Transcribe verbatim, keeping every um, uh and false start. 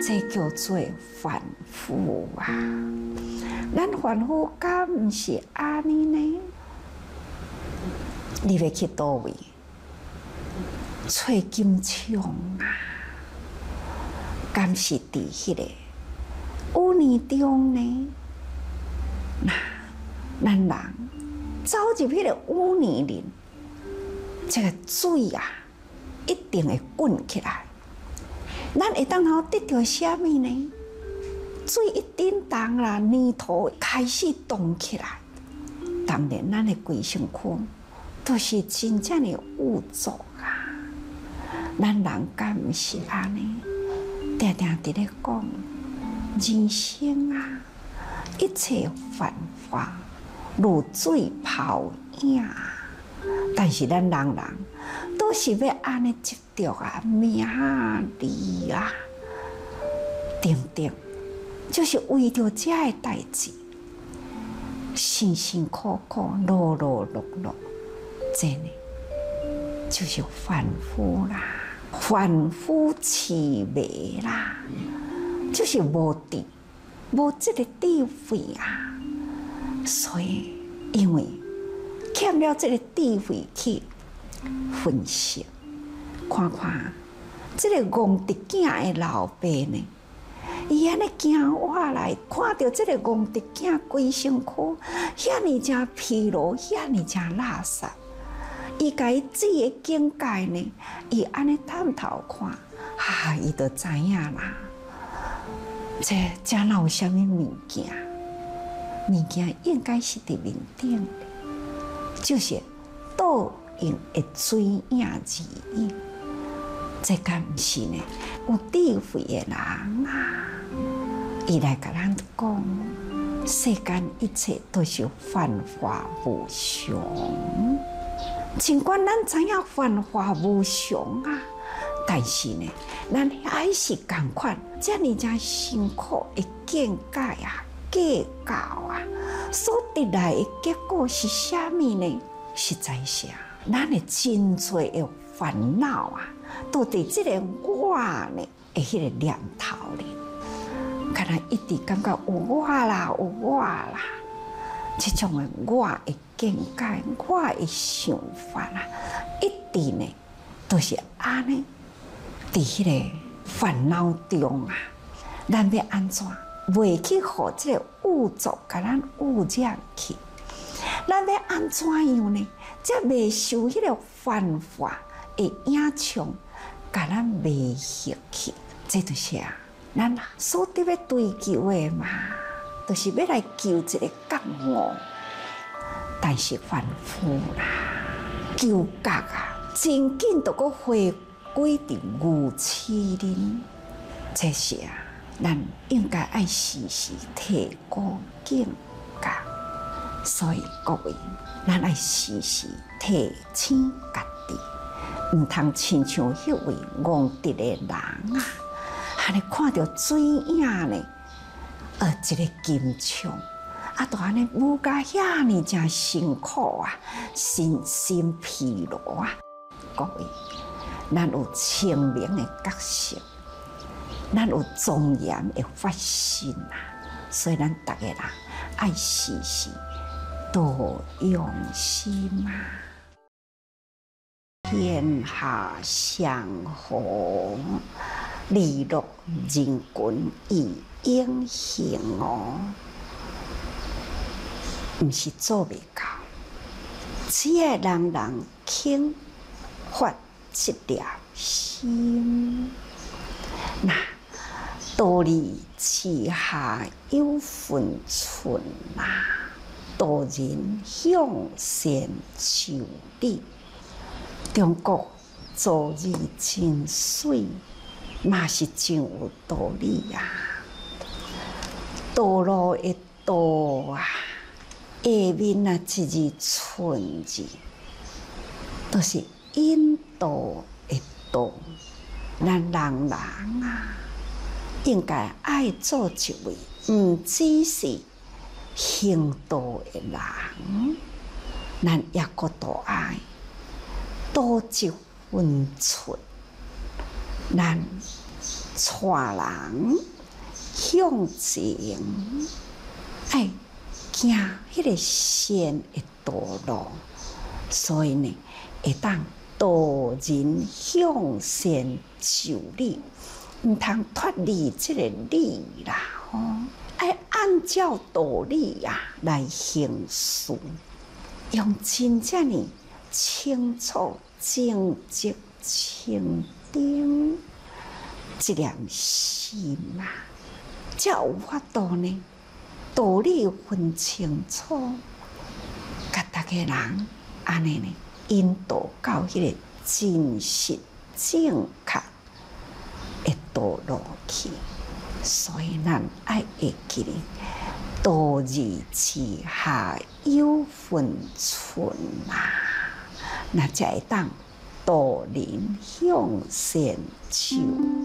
这叫做凡夫啊！咱凡夫敢毋是安尼呢？你要去倒位？找金枪啊！敢是伫迄个污泥中呢？那咱人走入迄个污泥里，这个水啊，一定会滚起来。咱会当好得到啥物呢？水一叮当啦，泥土开始动起来。当然，咱的规身躯都是真正的污浊啊！咱人敢毋是安尼？定定伫咧讲人生啊，一切繁华如水泡影。但是咱人人都是要安尼执着啊，名利啊，等等，就是为着这个代志，辛辛苦苦、劳劳碌碌，真的就是凡夫啦，凡夫痴迷啦，就是无智，无这个智慧啊。所以，因为欠了这个智慧去分析，看看这个戆直囝的老爸呢，伊安尼行我来，看到这个戆直囝规身躯遐尼正疲劳，遐尼正垃圾，伊家己自己境界呢，伊安尼探头看，啊，伊就知影啦。这这哪有啥物物件？物件应该是伫面顶的，就是倒影的水影字影。这敢毋是呢？有智慧的人啊，伊来甲咱讲，世间一切都是繁华无常。尽管咱知影繁华无常啊，但是呢，咱还是共款，遮尔正辛苦的境界啊、计较啊，所得来的结果是啥物呢？实在是啊，咱的真多的烦恼啊，都伫这个我呢的迄个念头里，敢若一直感觉有我啦，有我啦，这种的我的境界、我的想法啊，一直呢都是安尼，伫迄个烦恼中啊，咱要安怎？袂去互这个污浊甲咱污染去，咱要安怎样呢？才袂受迄个繁华的影响，甲咱迷惑去。这就是啊，咱所得要追求的嘛，就是要来求一个觉悟。但是凡夫啦，求觉啊，真紧都搁回归伫牛痴人。这是啊，咱应该爱时时提高境界。所以各位，咱爱时时提醒家己，唔通亲像迄位憨直的人啊，安尼看到水影呢，呃，一个金枪，啊，都安尼舞甲遐尼真辛苦啊，身心疲劳啊。各位，咱有清明的角色，咱有庄严的发心啊，所以咱逐个人爱时时多用心啊！天下祥和，利禄人群以永恒哦，毋是做袂到，只要人人肯发一粒心，那道理之下有分寸呐。道人向善求理，中国做字真水，嘛是真有道理呀、啊。道路的道啊，下面啊一字寸字，都是引导的道。咱人人啊，应该爱做一位，唔只是行道的人，咱也搁多爱多一分寸。咱带人向前，爱行迄个善的道路，所以呢，会当导人向善就理，毋通脱离这个理啦，吼、哦，爱按照道理啊来行事，用真正呢清楚、正直、清定一念心啊，才有法度呢道理分清楚，甲大家人安尼呢引导到迄个真实正确的道路去。所以咱爱会记哩，道义之下有分寸啊，那才会当导人向善手。